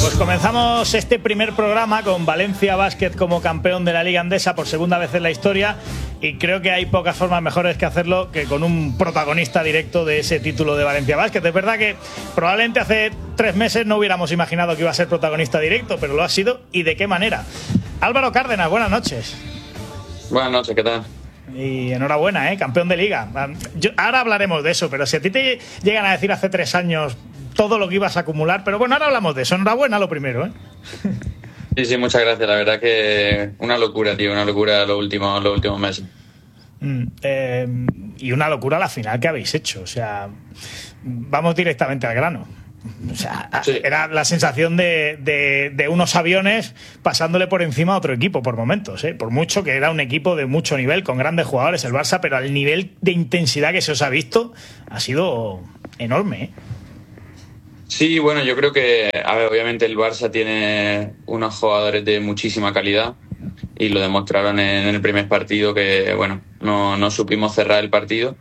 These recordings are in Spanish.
Pues comenzamos este primer programa con Valencia Basket como campeón de la Liga Endesa por segunda vez en la historia, y creo que hay pocas formas mejores que hacerlo que con un protagonista directo de ese título de Valencia Basket. Es verdad que probablemente hace 3 meses no hubiéramos imaginado que iba a ser protagonista directo, pero lo ha sido, y de qué manera. Álvaro Cárdenas, buenas noches. Buenas noches, ¿qué tal? Y enhorabuena, campeón de Liga. Ahora hablaremos de eso, pero si a ti te llegan a decir hace 3 años todo lo que ibas a acumular, pero bueno, ahora hablamos de eso. Enhorabuena lo primero, Sí, muchas gracias. La verdad que una locura, tío, una locura los últimos meses. Y una locura la final que habéis hecho. O sea, vamos directamente al grano. O sea, sí. Era la sensación de unos aviones pasándole por encima a otro equipo por momentos, por mucho que era un equipo de mucho nivel, con grandes jugadores el Barça, pero el nivel de intensidad que se os ha visto ha sido enorme, Sí, bueno, yo creo que, obviamente el Barça tiene unos jugadores de muchísima calidad y lo demostraron en el primer partido, que bueno, no supimos cerrar el partido.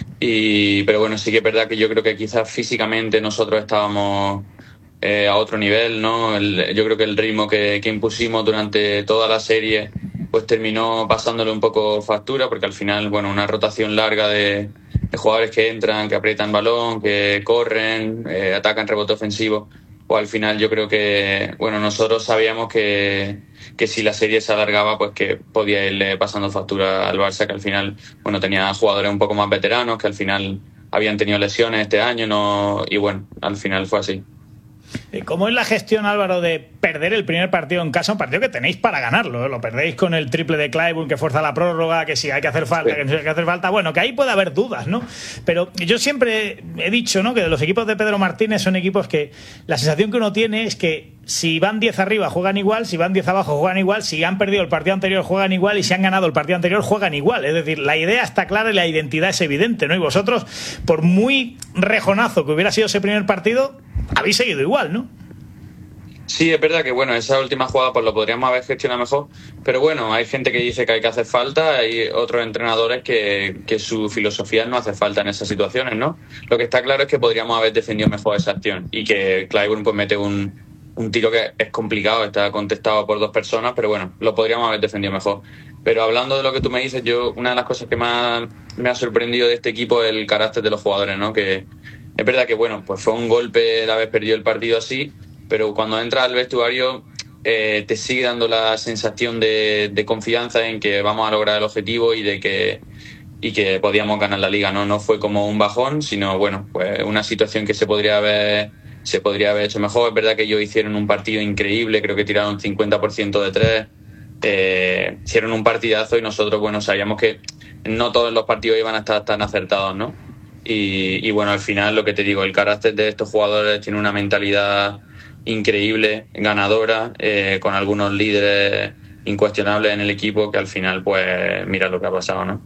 Pero bueno, sí que es verdad que yo creo que quizás físicamente nosotros estábamos a otro nivel, ¿no? Yo creo que el ritmo que impusimos durante toda la serie pues terminó pasándole un poco factura, porque al final, bueno, una rotación larga de jugadores que entran, que aprietan balón, que corren, atacan rebote ofensivo, pues al final yo creo que, bueno, nosotros sabíamos que si la serie se alargaba, pues que podía irle pasando factura al Barça, que al final, bueno, tenía jugadores un poco más veteranos, que al final habían tenido lesiones este año, y bueno, al final fue así. ¿Cómo es la gestión, Álvaro, de perder el primer partido en casa? Un partido que tenéis para ganarlo, Lo perdéis con el triple de Clyburn, que fuerza la prórroga, que si hay que hacer falta, que no hay que hacer falta. Bueno, que ahí puede haber dudas, ¿no? Pero yo siempre he dicho, ¿no?, que los equipos de Pedro Martínez son equipos que la sensación que uno tiene es que si van 10 arriba juegan igual, si van 10 abajo juegan igual, si han perdido el partido anterior juegan igual, y si han ganado el partido anterior juegan igual. Es decir, la idea está clara y la identidad es evidente, ¿no? Y vosotros, por muy rejonazo que hubiera sido ese primer partido, habéis seguido igual, ¿no? Sí, es verdad que, bueno, esa última jugada pues lo podríamos haber gestionado mejor, pero bueno, hay gente que dice que hay que hacer falta, hay otros entrenadores que su filosofía no hace falta en esas situaciones, ¿no? Lo que está claro es que podríamos haber defendido mejor esa acción, y que Clyburn pues mete un tiro que es complicado, está contestado por 2 personas, pero bueno, lo podríamos haber defendido mejor. Pero hablando de lo que tú me dices, una de las cosas que más me ha sorprendido de este equipo es el carácter de los jugadores, ¿no? Que es verdad que, bueno, pues fue un golpe el haber perdido el partido así, pero cuando entras al vestuario te sigue dando la sensación de confianza en que vamos a lograr el objetivo y que podíamos ganar la liga, ¿no? No fue como un bajón, sino, bueno, pues una situación que se podría haber hecho mejor. Es verdad que ellos hicieron un partido increíble, creo que tiraron 50% de 3, hicieron un partidazo, y nosotros, bueno, sabíamos que no todos los partidos iban a estar tan acertados, ¿no? Y bueno, al final, lo que te digo, el carácter de estos jugadores tiene una mentalidad increíble, ganadora, con algunos líderes incuestionables en el equipo, que al final, pues mira lo que ha pasado, ¿no?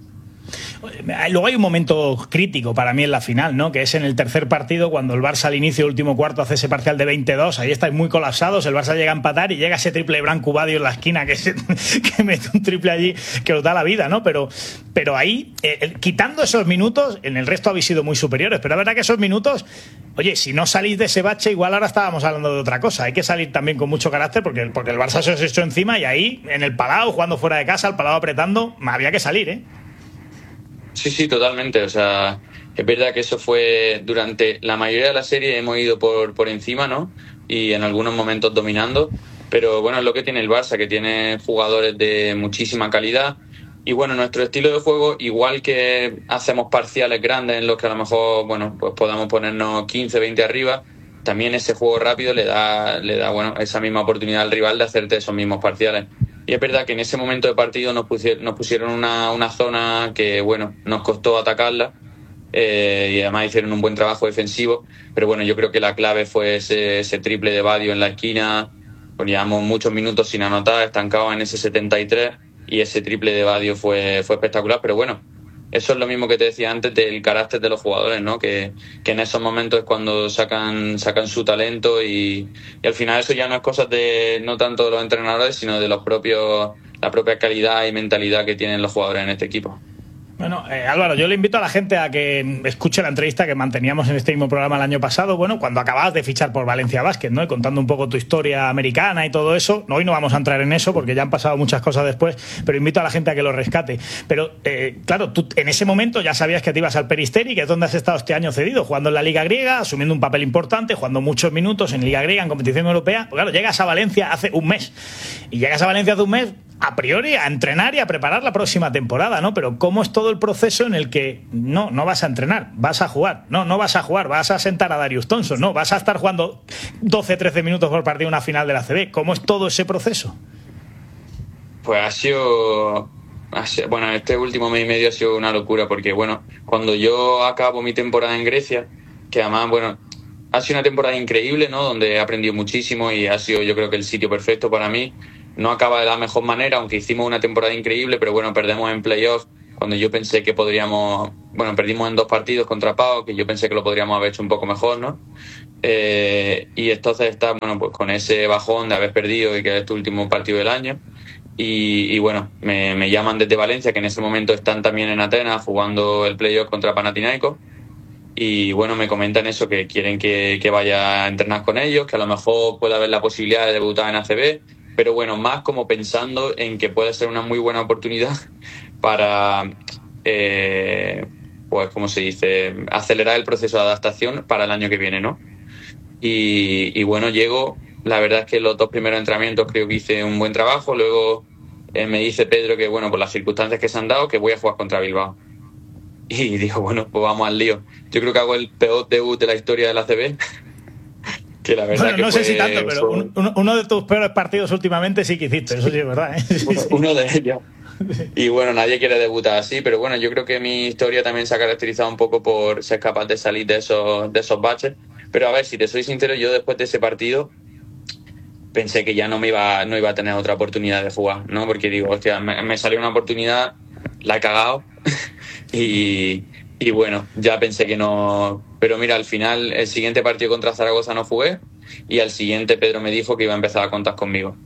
Luego hay un momento crítico para mí en la final, ¿no? Que es en el tercer partido, cuando el Barça al inicio del último cuarto hace ese parcial de 22, ahí estáis muy colapsados, el Barça llega a empatar y llega ese triple de Branco Badio en la esquina que mete un triple allí que os da la vida, ¿no? Pero ahí, quitando esos minutos, en el resto habéis sido muy superiores, pero la verdad que esos minutos, oye, si no salís de ese bache, igual ahora estábamos hablando de otra cosa. Hay que salir también con mucho carácter, porque el Barça se os echó encima, y ahí, en el Palau, jugando fuera de casa, el Palau apretando, había que salir, Sí, totalmente. O sea, es verdad que eso fue durante la mayoría de la serie, hemos ido por encima, ¿no? Y en algunos momentos dominando. Pero bueno, es lo que tiene el Barça, que tiene jugadores de muchísima calidad. Y bueno, nuestro estilo de juego, igual que hacemos parciales grandes en los que a lo mejor, bueno, pues podamos ponernos 15, 20 arriba, también ese juego rápido le da bueno, esa misma oportunidad al rival de hacerte esos mismos parciales. Y es verdad que en ese momento de partido nos pusieron una zona que, bueno, nos costó atacarla, y además hicieron un buen trabajo defensivo. Pero bueno, yo creo que la clave fue ese triple de Badio en la esquina. Poníamos muchos minutos sin anotar, estancados en ese 73, y ese triple de Badio fue espectacular. Pero bueno, eso es lo mismo que te decía antes del carácter de los jugadores, ¿no? Que en esos momentos es cuando sacan su talento, y al final eso ya no es cosa de no tanto de los entrenadores, sino de la propia calidad y mentalidad que tienen los jugadores en este equipo. Bueno, Álvaro, yo le invito a la gente a que escuche la entrevista que manteníamos en este mismo programa el año pasado, bueno, cuando acababas de fichar por Valencia Basket, ¿no? Y contando un poco tu historia americana y todo eso. Hoy no vamos a entrar en eso porque ya han pasado muchas cosas después, pero invito a la gente a que lo rescate. Pero, claro, tú en ese momento ya sabías que te ibas al Peristeri, que es donde has estado este año cedido, jugando en la Liga Griega, asumiendo un papel importante, jugando muchos minutos en Liga Griega, en competición europea. Pues claro, llegas a Valencia hace un mes. Y llegas a Valencia hace un mes, a priori, a entrenar y a preparar la próxima temporada, ¿no? Pero ¿cómo es todo el proceso en el que no vas a entrenar, vas a jugar? No vas a jugar, vas a sentar a Darius Thompson, no, vas a estar jugando 12, 13 minutos por partido en una final de la ACB. ¿Cómo es todo ese proceso? Pues ha sido, bueno, este último mes y medio ha sido una locura porque, bueno, cuando yo acabo mi temporada en Grecia, que además, bueno, ha sido una temporada increíble, ¿no? Donde he aprendido muchísimo y ha sido, yo creo que el sitio perfecto para mí. No acaba de la mejor manera, aunque hicimos una temporada increíble, pero bueno, perdemos en playoffs cuando yo pensé que podríamos, bueno, perdimos en 2 partidos contra Pau, que yo pensé que lo podríamos haber hecho un poco mejor, ¿no? Y entonces está, bueno, pues con ese bajón de haber perdido y que es tu último partido del año. Y bueno, me llaman desde Valencia, que en ese momento están también en Atenas jugando el playoff contra Panathinaikos. Y bueno, me comentan eso, que quieren que vaya a entrenar con ellos, que a lo mejor pueda haber la posibilidad de debutar en ACB. Pero bueno, más como pensando en que puede ser una muy buena oportunidad para, pues como se dice, acelerar el proceso de adaptación para el año que viene, ¿no? Y bueno, llego, la verdad es que los 2 primeros entrenamientos creo que hice un buen trabajo, luego me dice Pedro que bueno, por las circunstancias que se han dado, que voy a jugar contra Bilbao. Y digo, bueno, pues vamos al lío. Yo creo que hago el peor debut de la historia de la ACB. Que la verdad, bueno, que no sé si tanto, pero uno de tus peores partidos últimamente sí que hiciste, eso sí es verdad, ¿eh? Uno de ellos. Y bueno, nadie quiere debutar así, pero bueno, yo creo que mi historia también se ha caracterizado un poco por ser capaz de salir de esos baches. Pero a ver, si te soy sincero, yo después de ese partido pensé que ya no iba a tener otra oportunidad de jugar, ¿no? Porque digo, hostia, me salió una oportunidad, la he cagado y bueno, ya pensé que no. Pero mira, al final, el siguiente partido contra Zaragoza no jugué y al siguiente Pedro me dijo que iba a empezar a contar conmigo.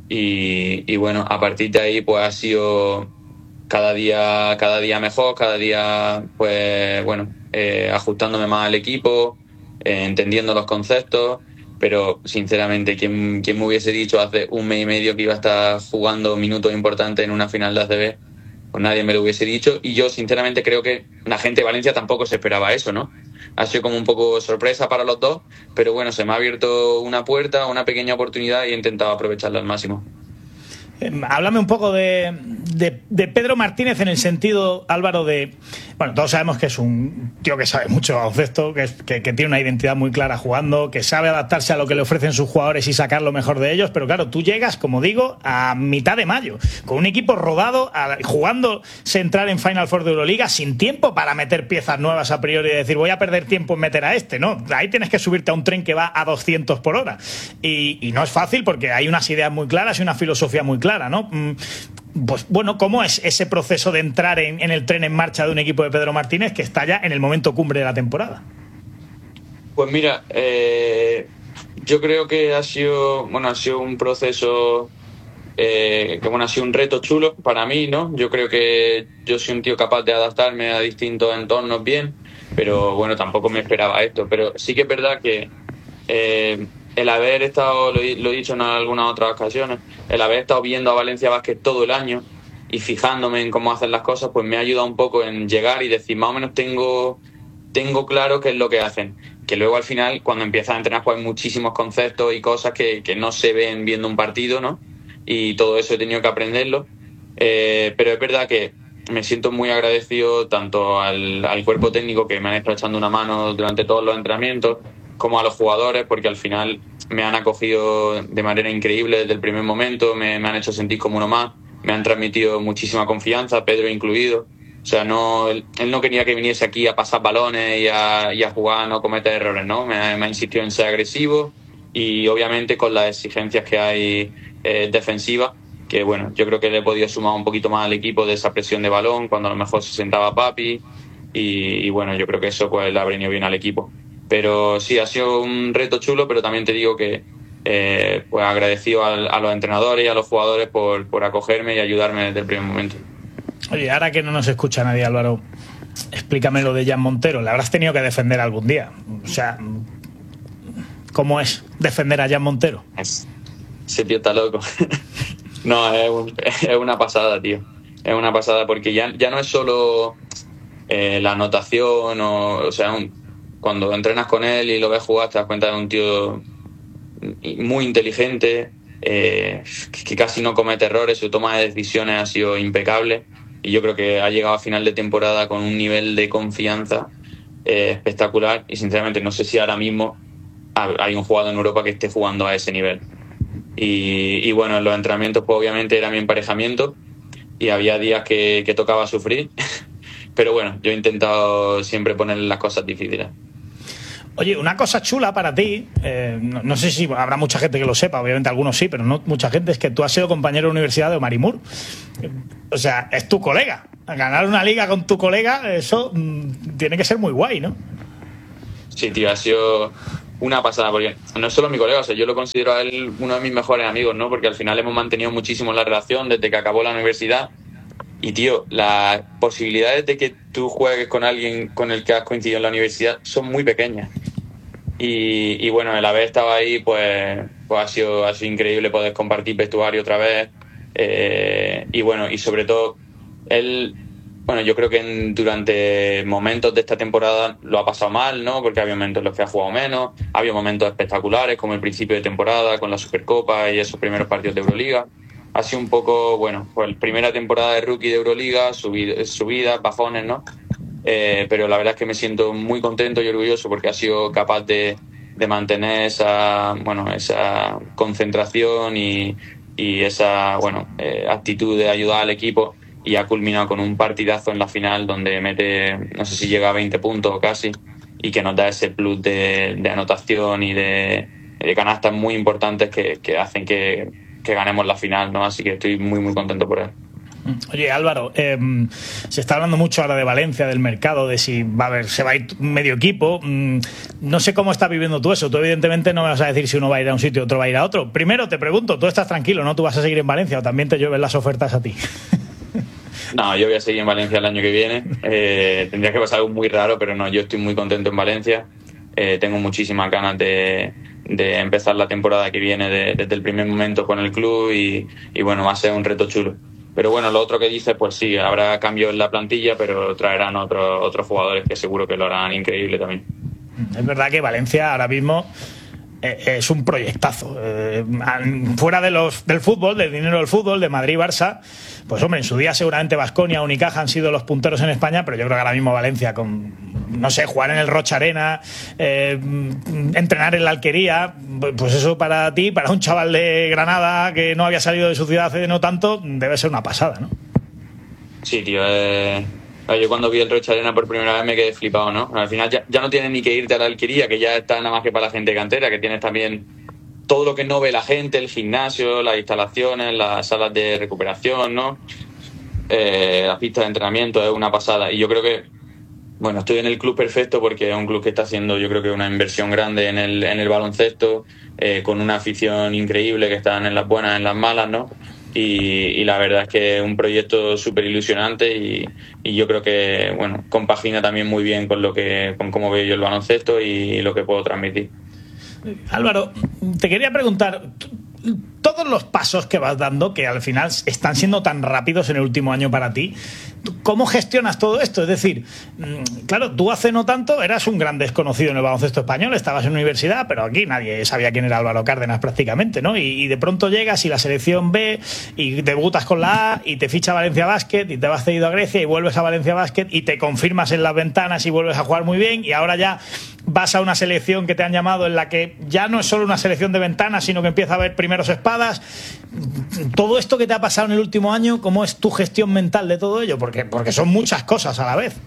Y bueno, a partir de ahí pues ha sido cada día mejor, cada día pues bueno, ajustándome más al equipo, entendiendo los conceptos. Pero sinceramente, ¿quién me hubiese dicho hace un mes y medio que iba a estar jugando minutos importantes en una final de ACB? Pues nadie me lo hubiese dicho, y yo sinceramente creo que la gente de Valencia tampoco se esperaba eso, ¿no? Ha sido como un poco sorpresa para los dos, pero bueno, se me ha abierto una puerta, una pequeña oportunidad y he intentado aprovecharla al máximo. Háblame un poco de Pedro Martínez en el sentido, Álvaro, de... Bueno, todos sabemos que es un tío que sabe mucho de baloncesto, que tiene una identidad muy clara jugando, que sabe adaptarse a lo que le ofrecen sus jugadores y sacar lo mejor de ellos, pero claro, tú llegas, como digo, a mitad de mayo, con un equipo rodado, jugándose entrar en Final Four de Euroliga, sin tiempo para meter piezas nuevas a priori y decir, voy a perder tiempo en meter a este, ¿no? Ahí tienes que subirte a un tren que va a 200 por hora. Y no es fácil porque hay unas ideas muy claras y una filosofía muy clara, ¿no? Pues bueno, ¿cómo es ese proceso de entrar en el tren en marcha de un equipo de Pedro Martínez que está ya en el momento cumbre de la temporada? Pues mira, yo creo que ha sido un proceso que bueno, ha sido un reto chulo para mí, ¿no? Yo creo que yo soy un tío capaz de adaptarme a distintos entornos bien, pero bueno, tampoco me esperaba esto. Pero sí que es verdad que el haber estado, lo he dicho en algunas otras ocasiones, el haber estado viendo a Valencia Basket todo el año y fijándome en cómo hacen las cosas, pues me ha ayudado un poco en llegar y decir, más o menos tengo claro qué es lo que hacen. Que luego al final, cuando empiezas a entrenar, pues hay muchísimos conceptos y cosas que no se ven viendo un partido, ¿no? Y todo eso he tenido que aprenderlo. Pero es verdad que me siento muy agradecido tanto al cuerpo técnico, que me han estado echando una mano durante todos los entrenamientos, como a los jugadores, porque al final me han acogido de manera increíble desde el primer momento, me han hecho sentir como uno más, me han transmitido muchísima confianza, Pedro incluido. O sea, él no quería que viniese aquí a pasar balones y a jugar, no cometer errores, ¿no? Me ha insistido en ser agresivo y obviamente con las exigencias que hay defensivas, que bueno, yo creo que le he podido sumar un poquito más al equipo de esa presión de balón cuando a lo mejor se sentaba Papi y bueno, yo creo que eso pues le ha venido bien al equipo. Pero sí, ha sido un reto chulo, pero también te digo que pues agradecido a los entrenadores y a los jugadores por acogerme y ayudarme desde el primer momento. Oye, ahora que no nos escucha nadie, Álvaro, explícame lo de Jan Montero. Le habrás tenido que defender algún día. O sea, ¿cómo es defender a Jan Montero? Ese tío está loco. No, es una pasada, tío. Es una pasada porque ya no es solo la anotación o sea, cuando entrenas con él y lo ves jugar te das cuenta de un tío muy inteligente, que casi no comete errores, su toma de decisiones ha sido impecable y yo creo que ha llegado a final de temporada con un nivel de confianza espectacular y sinceramente no sé si ahora mismo hay un jugador en Europa que esté jugando a ese nivel. Y bueno, en los entrenamientos pues obviamente era mi emparejamiento y había días que tocaba sufrir, pero bueno, yo he intentado siempre ponerle las cosas difíciles. Oye, una cosa chula para ti, no sé si habrá mucha gente que lo sepa, obviamente algunos sí, pero no mucha gente, es que tú has sido compañero de universidad de Omar Moore. O sea, es tu colega. Ganar una liga con tu colega, eso tiene que ser muy guay, ¿no? Sí, tío, ha sido una pasada, porque no es solo mi colega, o sea, yo lo considero a él uno de mis mejores amigos, ¿no? Porque al final hemos mantenido muchísimo la relación desde que acabó la universidad. Y, tío, las posibilidades de que tú juegues con alguien con el que has coincidido en la universidad son muy pequeñas. Y bueno, el haber estado ahí, pues ha sido increíble poder compartir vestuario otra vez. Y bueno, y sobre todo, él, bueno, yo creo que durante momentos de esta temporada lo ha pasado mal, ¿no? Porque había momentos en los que ha jugado menos, había momentos espectaculares, como el principio de temporada, con la Supercopa y esos primeros partidos de Euroliga. Ha sido un poco, bueno, pues primera temporada de rookie de Euroliga, subidas, bajones, ¿no? Pero la verdad es que me siento muy contento y orgulloso porque ha sido capaz de mantener esa concentración y esa actitud de ayudar al equipo y ha culminado con un partidazo en la final donde mete, no sé si llega a 20 puntos o casi, y que nos da ese plus de anotación y de canastas muy importantes que hacen que ganemos la final, ¿no? Así que estoy muy muy contento por él. Oye, Álvaro, se está hablando mucho ahora de Valencia, del mercado, de si se va a ir medio equipo. No sé cómo estás viviendo tú eso. Tú evidentemente no me vas a decir si uno va a ir a un sitio y otro va a ir a otro. Primero te pregunto, ¿tú estás tranquilo, no? ¿Tú vas a seguir en Valencia o también te llueven las ofertas a ti? No, yo voy a seguir en Valencia el año que viene. Tendría que pasar algo muy raro, pero no, yo estoy muy contento en Valencia. Tengo muchísimas ganas de empezar la temporada que viene desde el primer momento con el club y bueno, va a ser un reto chulo. Pero bueno, lo otro que dices, pues sí, habrá cambios en la plantilla, pero traerán otros jugadores que seguro que lo harán increíble también. Es verdad que Valencia ahora mismo es un proyectazo. Fuera del fútbol, del dinero del fútbol, de Madrid y Barça, pues hombre, en su día seguramente Baskonia o Unicaja han sido los punteros en España, pero yo creo que ahora mismo Valencia con, no sé, jugar en el Rocha Arena, entrenar en la Alquería, pues eso para ti, para un chaval de Granada que no había salido de su ciudad hace no tanto, debe ser una pasada, ¿no? Sí, tío, yo cuando vi el Rocha Arena por primera vez me quedé flipado, ¿no? Al final ya no tienes ni que irte a la Alquería, que ya está nada más que para la gente cantera, que tienes también todo lo que no ve la gente, el gimnasio, las instalaciones, las salas de recuperación, ¿no? Las pistas de entrenamiento, es una pasada. Y yo creo que, bueno, estoy en el club perfecto porque es un club que está haciendo, yo creo que una inversión grande en el baloncesto, con una afición increíble que están en las buenas, en las malas, ¿no? Y la verdad es que es un proyecto súper ilusionante y yo creo que, bueno, compagina también muy bien con cómo veo yo el baloncesto y lo que puedo transmitir. Álvaro, te quería preguntar, todos los pasos que vas dando, que al final están siendo tan rápidos en el último año para ti, ¿cómo gestionas todo esto? Es decir, claro, tú hace no tanto eras un gran desconocido en el baloncesto español, estabas en universidad, pero aquí nadie sabía quién era Álvaro Cárdenas prácticamente, ¿no? Y de pronto llegas y la selección B y debutas con la A y te ficha Valencia Basket y te vas cedido a Grecia y vuelves a Valencia Basket y te confirmas en las ventanas y vuelves a jugar muy bien y ahora ya vas a una selección que te han llamado en la que ya no es solo una selección de ventanas, sino que empieza a haber primeros espadas. Todo esto que te ha pasado en el último año, ¿cómo es tu gestión mental de todo ello? Porque son muchas cosas a la vez.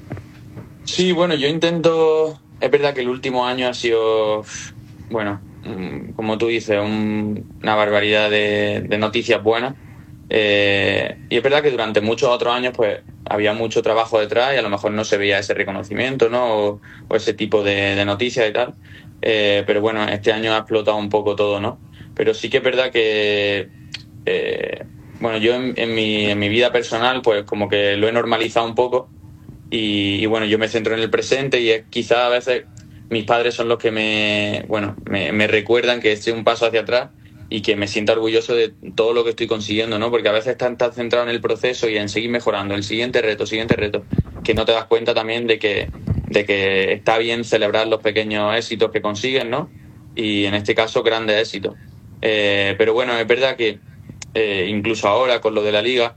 Sí, bueno, yo intento... Es verdad que el último año ha sido, bueno, como tú dices, una barbaridad de noticias buenas. Y es verdad que durante muchos otros años pues había mucho trabajo detrás y a lo mejor no se veía ese reconocimiento, ¿no? O ese tipo de noticias y tal. Pero bueno, este año ha explotado un poco todo, ¿no? Pero sí que es verdad que bueno, yo en mi vida personal pues como que lo he normalizado un poco y bueno, yo me centro en el presente y quizá a veces mis padres son los que me recuerdan que estoy un paso hacia atrás y que me sienta orgulloso de todo lo que estoy consiguiendo, ¿no? Porque a veces estás tan centrado en el proceso y en seguir mejorando, el siguiente reto, que no te das cuenta también de que está bien celebrar los pequeños éxitos que consigues, ¿no? Y en este caso, grandes éxitos. Pero bueno, es verdad que incluso ahora con lo de la liga,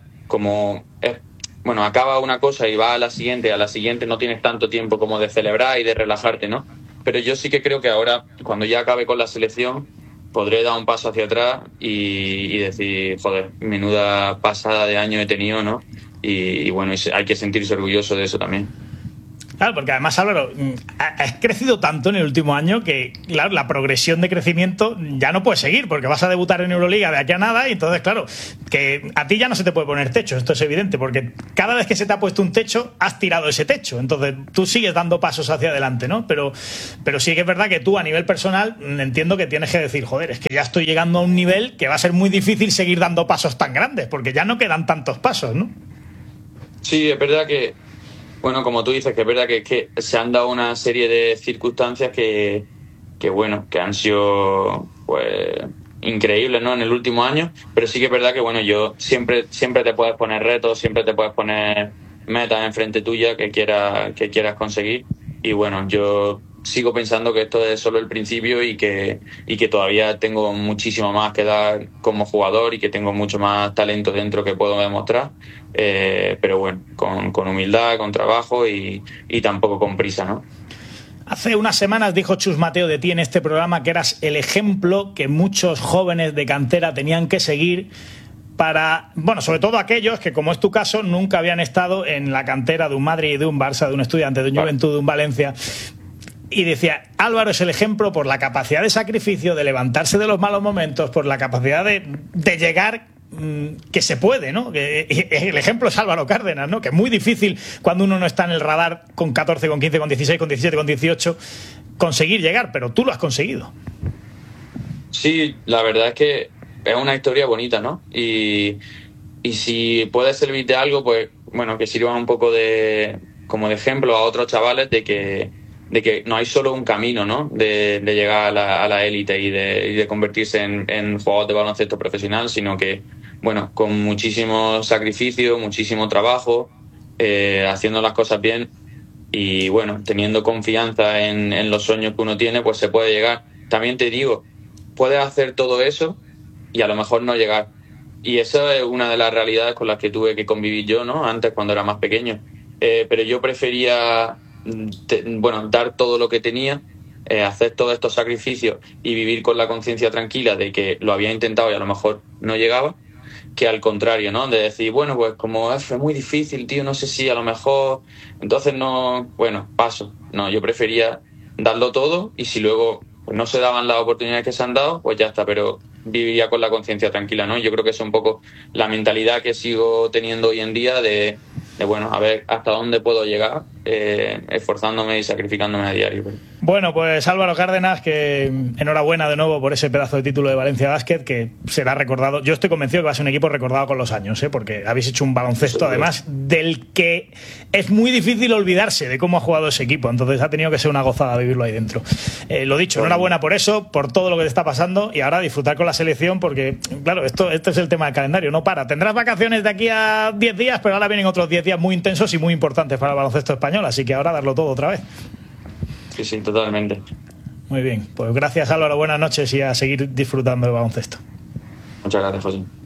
acaba una cosa y va a la siguiente no tienes tanto tiempo como de celebrar y de relajarte, ¿no? Pero yo sí que creo que ahora, cuando ya acabe con la selección, podré dar un paso hacia atrás y decir, joder, menuda pasada de año he tenido, ¿no? Y bueno, hay que sentirse orgulloso de eso también. Claro, porque además, Álvaro, has crecido tanto en el último año que, claro, la progresión de crecimiento ya no puede seguir, porque vas a debutar en Euroliga de aquí a nada y entonces, claro, que a ti ya no se te puede poner techo, esto es evidente, porque cada vez que se te ha puesto un techo, has tirado ese techo, entonces tú sigues dando pasos hacia adelante, ¿no? Pero sí que es verdad que tú, a nivel personal, entiendo que tienes que decir, joder, es que ya estoy llegando a un nivel que va a ser muy difícil seguir dando pasos tan grandes, porque ya no quedan tantos pasos, ¿no? Sí, es verdad que, bueno, como tú dices, que es verdad que se han dado una serie de circunstancias que han sido pues increíbles, ¿no? En el último año, pero sí que es verdad que, bueno, yo siempre te puedes poner retos, siempre te puedes poner metas enfrente tuya que quieras conseguir y bueno, yo sigo pensando que esto es solo el principio y que todavía tengo muchísimo más que dar como jugador y que tengo mucho más talento dentro que puedo demostrar, pero bueno, con humildad, con trabajo y tampoco con prisa, ¿no? Hace unas semanas dijo Chus Mateo de ti en este programa que eras el ejemplo que muchos jóvenes de cantera tenían que seguir para, bueno, sobre todo aquellos que, como es tu caso, nunca habían estado en la cantera de un Madrid, de un Barça, de un Estudiante, de un Juventud, de un Valencia. Y decía, Álvaro es el ejemplo por la capacidad de sacrificio, de levantarse de los malos momentos, por la capacidad de llegar, que se puede, ¿no? El ejemplo es Álvaro Cárdenas, ¿no? Que es muy difícil cuando uno no está en el radar con 14, con 15, con 16, con 17, con 18, conseguir llegar, pero tú lo has conseguido. Sí, la verdad es que es una historia bonita, ¿no? Y si puede servir de algo, pues bueno, que sirva un poco como de ejemplo a otros chavales de que no hay solo un camino, ¿no? De llegar a la élite y de convertirse en jugador de baloncesto profesional, sino que, bueno, con muchísimo sacrificio, muchísimo trabajo, haciendo las cosas bien y, bueno, teniendo confianza en los sueños que uno tiene, pues se puede llegar. También te digo, puedes hacer todo eso y a lo mejor no llegar. Y esa es una de las realidades con las que tuve que convivir yo, ¿no? Antes, cuando era más pequeño. Pero yo prefería dar todo lo que tenía, hacer todos estos sacrificios y vivir con la conciencia tranquila de que lo había intentado y a lo mejor no llegaba, que al contrario, ¿no? De decir, bueno, pues como es muy difícil, tío, no sé si a lo mejor, entonces no, bueno, paso. No, yo prefería darlo todo y si luego pues no se daban las oportunidades que se han dado, pues ya está, pero vivía con la conciencia tranquila, ¿no? Yo creo que es un poco la mentalidad que sigo teniendo hoy en día de bueno, a ver hasta dónde puedo llegar, esforzándome y sacrificándome a diario. Bueno, pues Álvaro Cárdenas, que enhorabuena de nuevo por ese pedazo de título de Valencia Basket, que será recordado. Yo estoy convencido que va a ser un equipo recordado con los años, porque habéis hecho un baloncesto, además, del que es muy difícil olvidarse de cómo ha jugado ese equipo. Entonces ha tenido que ser una gozada vivirlo ahí dentro. Lo dicho, enhorabuena por eso, por todo lo que te está pasando y ahora disfrutar con la selección, porque, claro, esto es el tema del calendario, no para. Tendrás vacaciones de aquí a 10 días, pero ahora vienen otros 10 días muy intensos y muy importantes para el baloncesto español, así que ahora darlo todo otra vez. Sí, totalmente. Muy bien, pues gracias Álvaro, buenas noches y a seguir disfrutando del baloncesto. Muchas gracias, José.